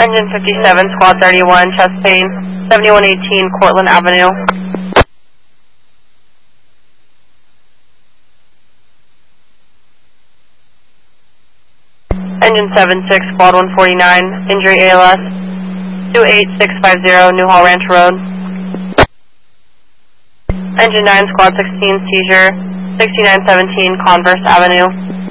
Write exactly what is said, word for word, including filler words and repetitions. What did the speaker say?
Engine fifty-seven, Squad thirty-one, chest pain, seventy-one eighteen Cortland Avenue. Engine seven six, Squad one forty-nine, injury A L S, two eight six five zero New Hall Ranch Road. Engine nine, Squad sixteen, seizure, sixty-nine seventeen Converse Avenue.